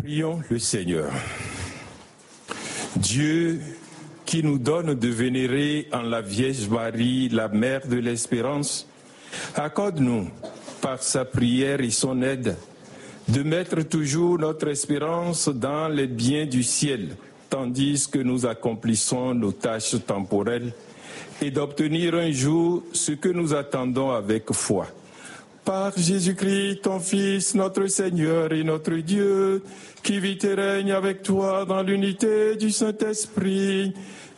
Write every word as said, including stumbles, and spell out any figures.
Prions le Seigneur. Dieu qui nous donne de vénérer en la Vierge Marie, la Mère de l'Espérance, accorde-nous, par sa prière et son aide, de mettre toujours notre espérance dans les biens du ciel, tandis que nous accomplissons nos tâches temporelles, et d'obtenir un jour ce que nous attendons avec foi. Par Jésus-Christ, ton Fils, notre Seigneur et notre Dieu, qui vit et règne avec toi dans l'unité du Saint-Esprit,